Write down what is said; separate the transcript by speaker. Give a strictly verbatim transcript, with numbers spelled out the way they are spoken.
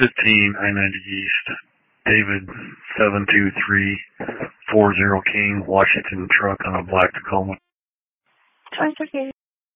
Speaker 1: fifteen I ninety East, David seven two three four zero King, Washington truck on a black Tacoma.
Speaker 2: Choice, okay.